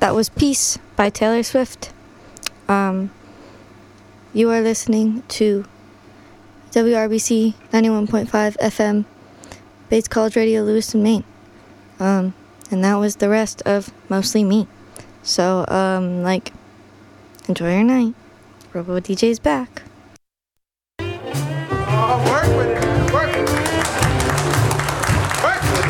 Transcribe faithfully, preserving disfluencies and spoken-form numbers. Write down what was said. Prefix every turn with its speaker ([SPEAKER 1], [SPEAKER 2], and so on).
[SPEAKER 1] that was Peace by Taylor Swift. Um, you are listening to W R B C ninety-one point five F M, Bates College Radio, Lewiston, Maine. Um, and that was the rest of Mostly Me. So, um, like, enjoy your night. Robo D J's back.